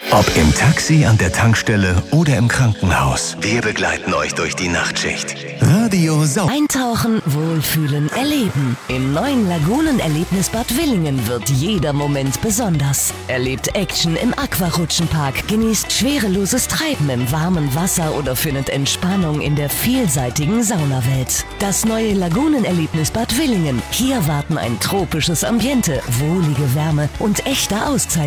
Ob im Taxi, an der Tankstelle oder im Krankenhaus, wir begleiten euch durch die Nachtschicht. Radio Sau. Eintauchen, wohlfühlen, erleben. Im neuen Lagunenerlebnisbad Willingen wird jeder Moment besonders. Erlebt Action im Aquarutschenpark, genießt schwereloses Treiben im warmen Wasser oder findet Entspannung in der vielseitigen Saunawelt. Das neue Lagunenerlebnisbad Willingen. Hier warten ein tropisches Ambiente, wohlige Wärme und echter Auszeit.